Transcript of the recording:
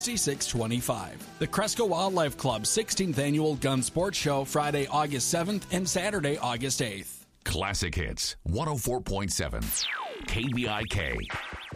6625. The Cresco Wildlife Club 16th Annual Gun Sports Show, Friday, August 7th and Saturday, August 8th. Classic Hits 104.7 KBIK.